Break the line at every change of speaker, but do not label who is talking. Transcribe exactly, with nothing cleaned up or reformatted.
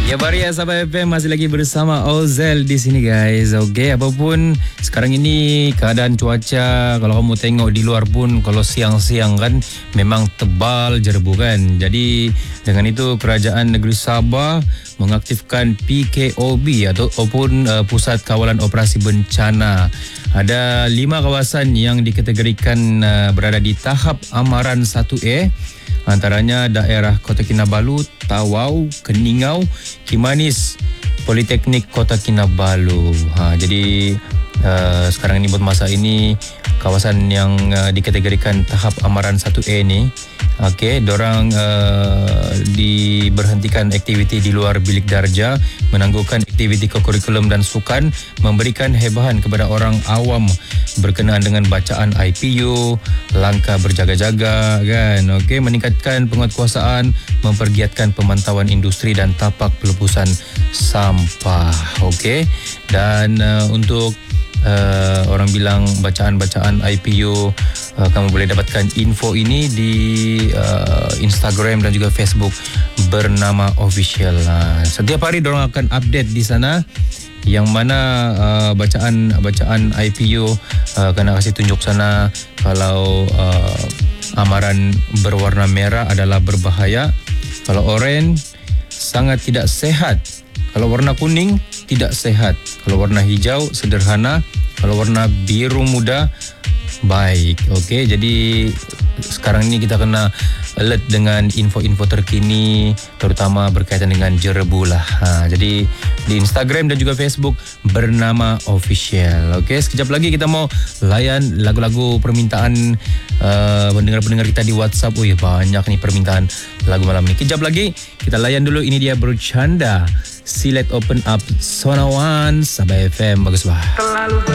Ya, Baria Sabah F M masih lagi bersama Ozel di sini, guys. Okey, apapun sekarang ini keadaan cuaca, kalau kamu tengok di luar pun kalau siang-siang kan memang tebal jerebu kan. Jadi dengan itu kerajaan negeri Sabah mengaktifkan P K O B ataupun uh, Pusat Kawalan Operasi Bencana. Ada lima kawasan yang dikategorikan uh, berada di tahap amaran satu A. Antaranya daerah Kota Kinabalu, Tawau, Keningau, Kimanis, Politeknik Kota Kinabalu. Ha, jadi uh, sekarang ini buat masa ini kawasan yang uh, dikategorikan tahap amaran satu A ni, okey, dorang uh, diberhentikan aktiviti di luar bilik darjah, menangguhkan aktiviti kokurikulum dan sukan, memberikan hebahan kepada orang awam berkenaan dengan bacaan I P U, langkah berjaga-jaga kan, okey, meningkatkan penguatkuasaan, mempergiatkan pemantauan industri dan tapak pelebusan sampah, okey. Dan uh, untuk Uh, orang bilang bacaan-bacaan I P U, uh, kamu boleh dapatkan info ini di uh, Instagram dan juga Facebook bernama Official. Uh, setiap hari dorang akan update di sana yang mana uh, bacaan-bacaan I P U uh, kena kasih tunjuk sana. Kalau uh, amaran berwarna merah adalah berbahaya, kalau orange sangat tidak sehat, kalau warna kuning tidak sehat, kalau warna hijau sederhana, kalau warna biru muda baik. Okey, jadi sekarang ini kita kena alert dengan info-info terkini, terutama berkaitan dengan jerebu lah. Ha, jadi di Instagram dan juga Facebook bernama Official. Okey, sekejap lagi kita mau layan lagu-lagu permintaan uh, pendengar-pendengar kita di WhatsApp. Wih, banyak nih permintaan lagu malam ni. Kejap lagi kita layan dulu. Ini dia Bercanda, Silet Open Up, Sona One, Sabah F M. Bagus bah.